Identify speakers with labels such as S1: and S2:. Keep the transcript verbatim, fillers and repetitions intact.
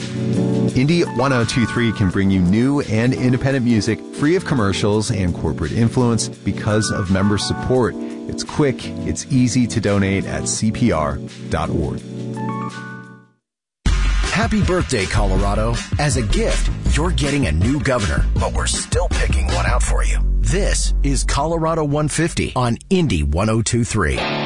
S1: Indie ten twenty-three can bring you new and independent music free of commercials and corporate influence because of member support. It's quick, it's easy to donate at c p r dot org.
S2: Happy birthday, Colorado. As a gift, you're getting a new governor, but we're still picking one out for you. This is Colorado one fifty on Indie ten twenty-three.